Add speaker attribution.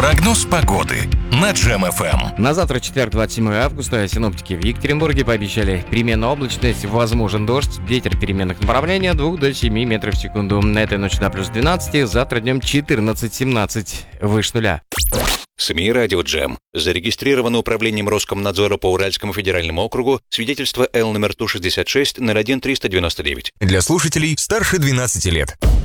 Speaker 1: Прогноз погоды на Джем ФМ.
Speaker 2: На завтра, четверг, 27 августа, синоптики в Екатеринбурге пообещали переменную облачность, возможен дождь, ветер переменных направлений от 2 до 7 метров в секунду. На этой ночи до плюс 12, завтра днем 14-17, выше нуля.
Speaker 3: СМИ «Радио Джем». Зарегистрировано управлением Роскомнадзора по Уральскому федеральному округу свидетельство Л номер Ту-66 01-399.
Speaker 1: Для слушателей старше 12 лет.